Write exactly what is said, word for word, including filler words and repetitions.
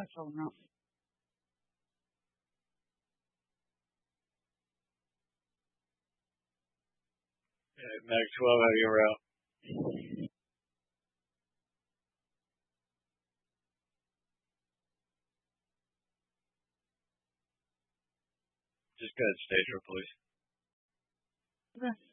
Hustle now. Yeah, Max twelve, how you around? Just got stage please. Okay.